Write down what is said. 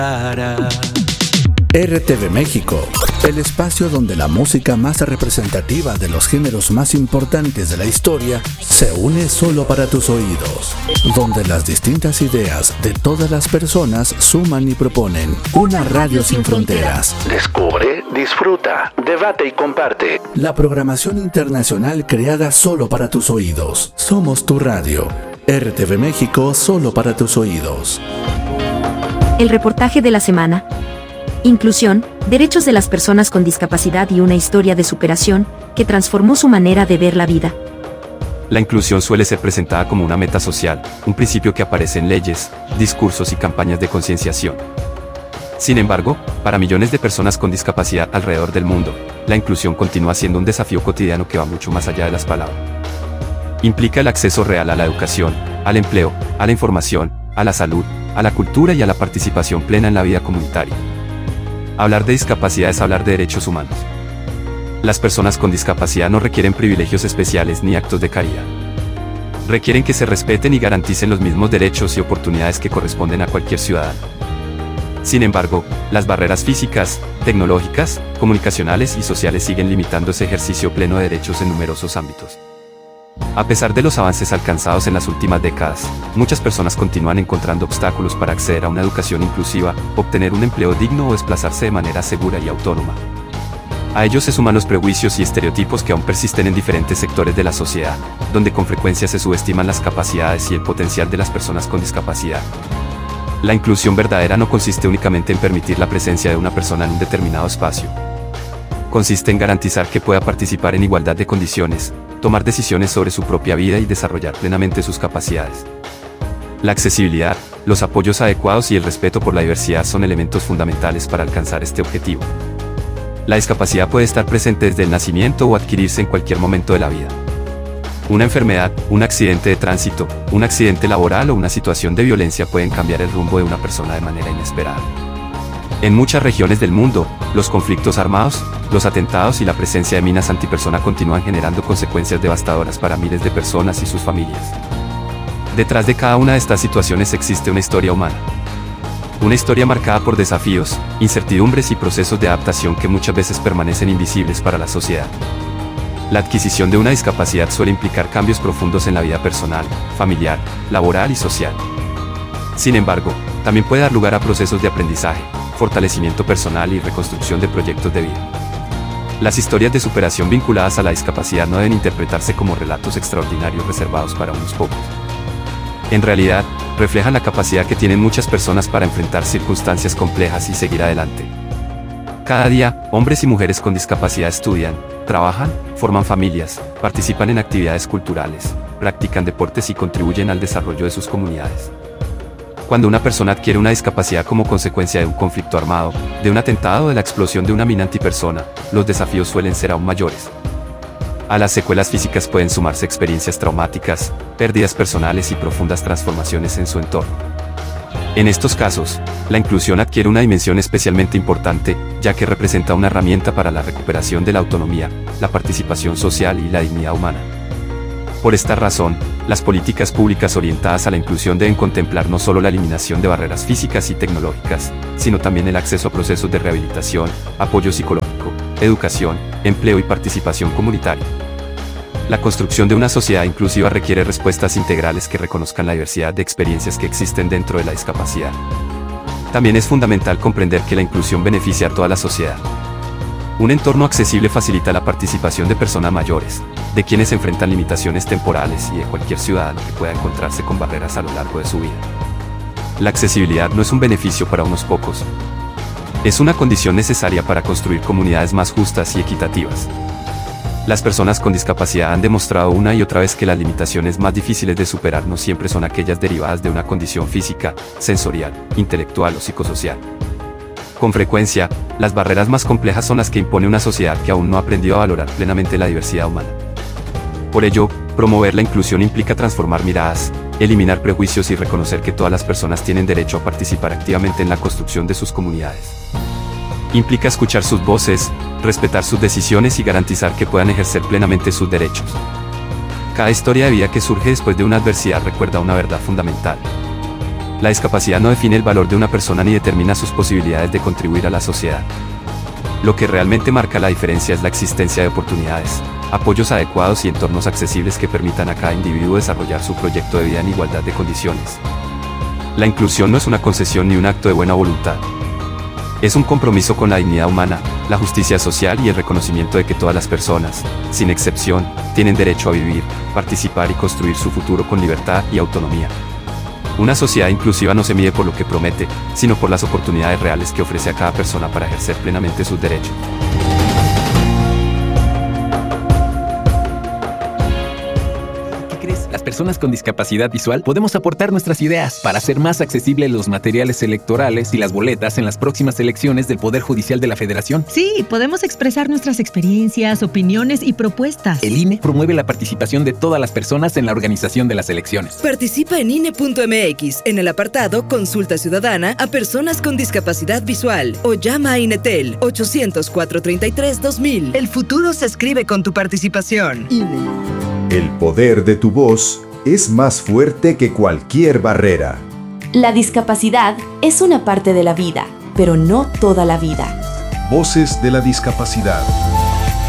RTV México, el espacio donde la música más representativa de los géneros más importantes de la historia se une solo para tus oídos, donde las distintas ideas de todas las personas suman y proponen una radio sin fronteras. Descubre, disfruta, debate y comparte. La programación internacional creada solo para tus oídos. Somos tu radio. RTV México, solo para tus oídos. El reportaje de la semana. Inclusión, derechos de las personas con discapacidad y una historia de superación que transformó su manera de ver la vida. La inclusión suele ser presentada como una meta social, un principio que aparece en leyes, discursos y campañas de concienciación. Sin embargo, para millones de personas con discapacidad alrededor del mundo, la inclusión continúa siendo un desafío cotidiano que va mucho más allá de las palabras. Implica el acceso real a la educación, al empleo, a la información, a la salud, a la cultura y a la participación plena en la vida comunitaria. Hablar de discapacidad es hablar de derechos humanos. Las personas con discapacidad no requieren privilegios especiales ni actos de caridad. Requieren que se respeten y garanticen los mismos derechos y oportunidades que corresponden a cualquier ciudadano. Sin embargo, las barreras físicas, tecnológicas, comunicacionales y sociales siguen limitando ese ejercicio pleno de derechos en numerosos ámbitos. A pesar de los avances alcanzados en las últimas décadas, muchas personas continúan encontrando obstáculos para acceder a una educación inclusiva, obtener un empleo digno o desplazarse de manera segura y autónoma. A ello se suman los prejuicios y estereotipos que aún persisten en diferentes sectores de la sociedad, donde con frecuencia se subestiman las capacidades y el potencial de las personas con discapacidad. La inclusión verdadera no consiste únicamente en permitir la presencia de una persona en un determinado espacio. Consiste en garantizar que pueda participar en igualdad de condiciones, tomar decisiones sobre su propia vida y desarrollar plenamente sus capacidades. La accesibilidad, los apoyos adecuados y el respeto por la diversidad son elementos fundamentales para alcanzar este objetivo. La discapacidad puede estar presente desde el nacimiento o adquirirse en cualquier momento de la vida. Una enfermedad, un accidente de tránsito, un accidente laboral o una situación de violencia pueden cambiar el rumbo de una persona de manera inesperada. En muchas regiones del mundo, los conflictos armados, los atentados y la presencia de minas antipersona continúan generando consecuencias devastadoras para miles de personas y sus familias. Detrás de cada una de estas situaciones existe una historia humana. Una historia marcada por desafíos, incertidumbres y procesos de adaptación que muchas veces permanecen invisibles para la sociedad. La adquisición de una discapacidad suele implicar cambios profundos en la vida personal, familiar, laboral y social. Sin embargo, también puede dar lugar a procesos de aprendizaje, fortalecimiento personal y reconstrucción de proyectos de vida. Las historias de superación vinculadas a la discapacidad no deben interpretarse como relatos extraordinarios reservados para unos pocos. En realidad, reflejan la capacidad que tienen muchas personas para enfrentar circunstancias complejas y seguir adelante. Cada día, hombres y mujeres con discapacidad estudian, trabajan, forman familias, participan en actividades culturales, practican deportes y contribuyen al desarrollo de sus comunidades. Cuando una persona adquiere una discapacidad como consecuencia de un conflicto armado, de un atentado o de la explosión de una mina antipersona, los desafíos suelen ser aún mayores. A las secuelas físicas pueden sumarse experiencias traumáticas, pérdidas personales y profundas transformaciones en su entorno. En estos casos, la inclusión adquiere una dimensión especialmente importante, ya que representa una herramienta para la recuperación de la autonomía, la participación social y la dignidad humana. Por esta razón, las políticas públicas orientadas a la inclusión deben contemplar no solo la eliminación de barreras físicas y tecnológicas, sino también el acceso a procesos de rehabilitación, apoyo psicológico, educación, empleo y participación comunitaria. La construcción de una sociedad inclusiva requiere respuestas integrales que reconozcan la diversidad de experiencias que existen dentro de la discapacidad. También es fundamental comprender que la inclusión beneficia a toda la sociedad. Un entorno accesible facilita la participación de personas mayores, de quienes enfrentan limitaciones temporales y de cualquier ciudadano que pueda encontrarse con barreras a lo largo de su vida. La accesibilidad no es un beneficio para unos pocos. Es una condición necesaria para construir comunidades más justas y equitativas. Las personas con discapacidad han demostrado una y otra vez que las limitaciones más difíciles de superar no siempre son aquellas derivadas de una condición física, sensorial, intelectual o psicosocial. Con frecuencia, las barreras más complejas son las que impone una sociedad que aún no ha aprendido a valorar plenamente la diversidad humana. Por ello, promover la inclusión implica transformar miradas, eliminar prejuicios y reconocer que todas las personas tienen derecho a participar activamente en la construcción de sus comunidades. Implica escuchar sus voces, respetar sus decisiones y garantizar que puedan ejercer plenamente sus derechos. Cada historia de vida que surge después de una adversidad recuerda una verdad fundamental. La discapacidad no define el valor de una persona ni determina sus posibilidades de contribuir a la sociedad. Lo que realmente marca la diferencia es la existencia de oportunidades, apoyos adecuados y entornos accesibles que permitan a cada individuo desarrollar su proyecto de vida en igualdad de condiciones. La inclusión no es una concesión ni un acto de buena voluntad. Es un compromiso con la dignidad humana, la justicia social y el reconocimiento de que todas las personas, sin excepción, tienen derecho a vivir, participar y construir su futuro con libertad y autonomía. Una sociedad inclusiva no se mide por lo que promete, sino por las oportunidades reales que ofrece a cada persona para ejercer plenamente sus derechos. Las personas con discapacidad visual podemos aportar nuestras ideas para hacer más accesibles los materiales electorales y las boletas en las próximas elecciones del Poder Judicial de la Federación. Sí, podemos expresar nuestras experiencias, opiniones y propuestas. El INE promueve la participación de todas las personas en la organización de las elecciones. Participa en INE.mx en el apartado Consulta Ciudadana a personas con discapacidad visual o llama a INETEL 800-433-2000. El futuro se escribe con tu participación. INE. El poder de tu voz es más fuerte que cualquier barrera. La discapacidad es una parte de la vida, pero no toda la vida. Voces de la discapacidad.